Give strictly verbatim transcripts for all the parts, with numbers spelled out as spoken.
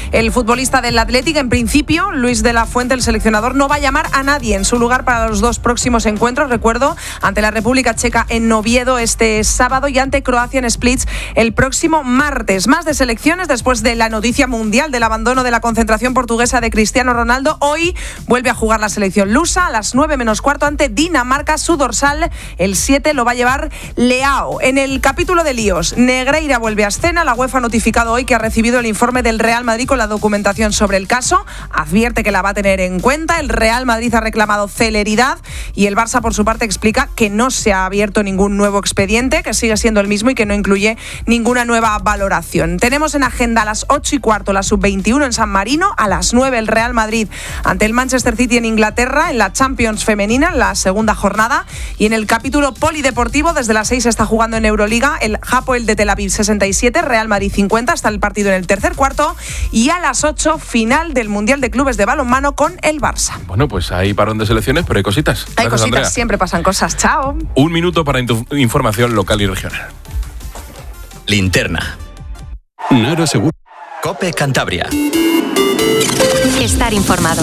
El futbolista del Atlético, en principio, Luis de la Fuente, el seleccionador, no va a llamar a nadie en su lugar para los dos próximos encuentros. Recuerdo, ante la República Checa en Oviedo este sábado y ante Croacia en Split el próximo martes. Más de selecciones después de la noticia mundial del abandono de la concentración portuguesa de Cristiano Ronaldo. Hoy vuelve a jugar la selección lusa a las nueve menos cuarto ante Dinamarca. Su dorsal, el siete, lo va a llevar Leao. En el capítulo de líos, Negreira vuelve a escena. La UEFA ha notificado hoy que ha recibido el informe del Real Madrid con la documentación sobre el caso. Advierte que la va a tener en cuenta. El Real Madrid ha reclamado celeridad y el Barça, por su parte, explica que no se ha abierto ningún nuevo expediente, que sigue siendo el mismo y que no incluye ninguna nueva valoración. Tenemos en agenda a las ocho y cuarto la sub veintiuno en San Marino, a las nueve el Real Madrid ante el Manchester City en Inglaterra, en la Champions femenina, en la segunda jornada, y en el capítulo polideportivo desde las seis está jugando en Euroliga el Hapoel de Tel Aviv sesenta y siete, Real Madrid cincuenta, está el partido en el tercer cuarto, y a las ocho final del Mundial de Clubes de Balonmano con el Barça. Bueno, pues hay parón de selecciones, pero hay cositas. Hay Gracias, cositas, Andrea. Siempre pasan cosas. Chao. Un minuto para información local y regional. Linterna. Naro Seguro. COPE Cantabria. Estar informado.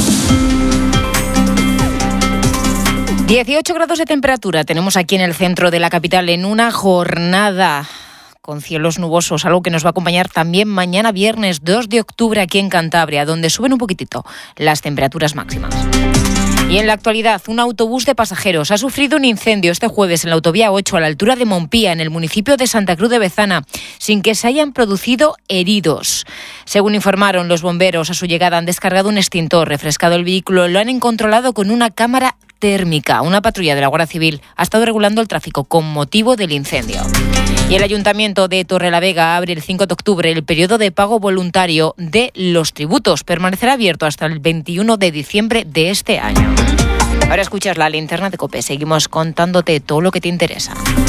dieciocho grados de temperatura tenemos aquí en el centro de la capital en una jornada con cielos nubosos, algo que nos va a acompañar también mañana viernes dos de octubre aquí en Cantabria, donde suben un poquitito las temperaturas máximas. Y en la actualidad, un autobús de pasajeros ha sufrido un incendio este jueves en la autovía ocho a la altura de Mompía, en el municipio de Santa Cruz de Bezana, sin que se hayan producido heridos. Según informaron los bomberos, a su llegada han descargado un extintor, refrescado el vehículo, lo han controlado con una cámara térmica. Una patrulla de la Guardia Civil ha estado regulando el tráfico con motivo del incendio. Y el Ayuntamiento de Torrelavega abre el cinco de octubre el periodo de pago voluntario de los tributos. Permanecerá abierto hasta el veintiuno de diciembre de este año. Ahora escuchas la linterna de COPE. Seguimos contándote todo lo que te interesa.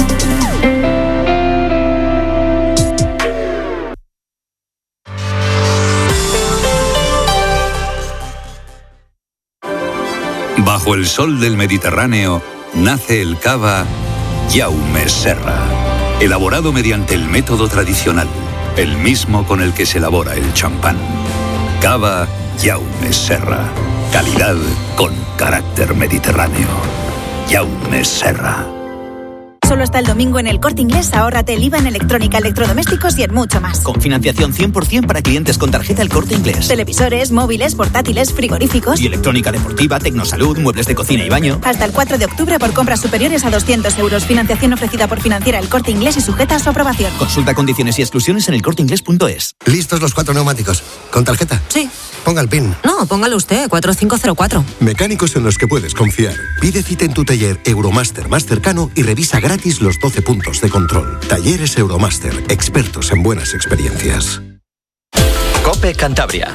Bajo el sol del Mediterráneo nace el cava Jaume Serra, elaborado mediante el método tradicional, el mismo con el que se elabora el champán. Cava Jaume Serra, calidad con carácter mediterráneo. Jaume Serra. Solo hasta el domingo en El Corte Inglés, ahórrate el I V A en electrónica, electrodomésticos y en mucho más. Con financiación cien por ciento para clientes con tarjeta El Corte Inglés. Televisores, móviles, portátiles, frigoríficos. Y electrónica deportiva, tecnosalud, muebles de cocina y baño. Hasta el cuatro de octubre por compras superiores a doscientos euros. Financiación ofrecida por Financiera El Corte Inglés y sujeta a su aprobación. Consulta condiciones y exclusiones en elcorteinglés punto es. ¿Listos los cuatro neumáticos? ¿Con tarjeta? Sí. Ponga el PIN. No, póngalo usted, cuatro cinco cero cuatro. Mecánicos en los que puedes confiar. Pide cita en tu taller Euromaster más cercano y revisa gratis los doce puntos de control. Talleres Euromaster, expertos en buenas experiencias. COPE Cantabria.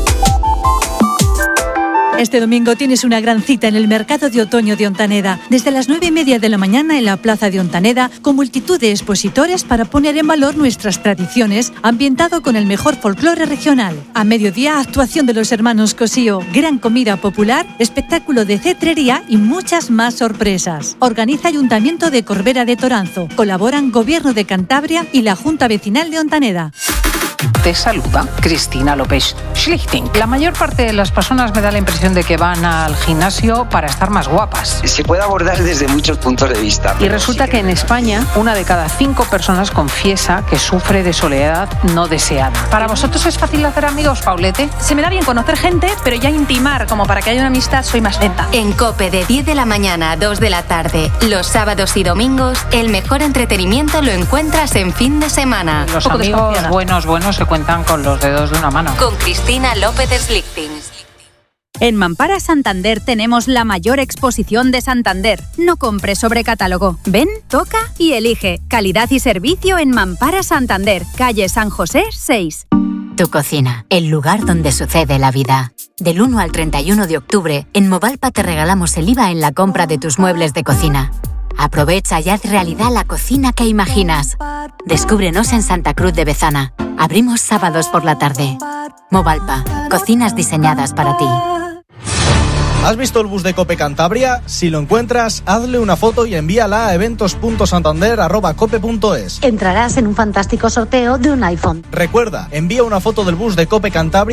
Este domingo tienes una gran cita en el Mercado de Otoño de Ontaneda, desde las nueve y media de la mañana en la Plaza de Ontaneda, con multitud de expositores para poner en valor nuestras tradiciones, ambientado con el mejor folclore regional. A mediodía, actuación de los hermanos Cosío, gran comida popular, espectáculo de cetrería y muchas más sorpresas. Organiza Ayuntamiento de Corbera de Toranzo. Colaboran Gobierno de Cantabria y la Junta Vecinal de Ontaneda. Te saluda Cristina López Schlichting. La mayor parte de las personas me da la impresión de que van al gimnasio para estar más guapas. Se puede abordar desde muchos puntos de vista. Y resulta que en España una de cada cinco personas confiesa que sufre de soledad no deseada. ¿Para vosotros es fácil hacer amigos, Paulete? Se me da bien conocer gente, pero ya intimar como para que haya una amistad soy más lenta. En COPE de diez de la mañana a dos de la tarde, los sábados y domingos, el mejor entretenimiento lo encuentras en fin de semana. Los amigos buenos, buenos se cuentan con los dedos de una mano. Con Cristina López Slichting. En Mampara Santander tenemos la mayor exposición de Santander. No compres sobre catálogo. Ven, toca y elige. Calidad y servicio en Mampara Santander, calle San José seis. Tu cocina, el lugar donde sucede la vida. Del uno al treinta y uno de octubre, en Movalpa te regalamos el I V A en la compra de tus muebles de cocina. Aprovecha y haz realidad la cocina que imaginas. Descúbrenos en Santa Cruz de Bezana. Abrimos sábados por la tarde. Movalpa, cocinas diseñadas para ti. ¿Has visto el bus de COPE Cantabria? Si lo encuentras, hazle una foto y envíala a eventos punto santander arroba cope punto es. Entrarás en un fantástico sorteo de un iPhone. Recuerda, envía una foto del bus de COPE Cantabria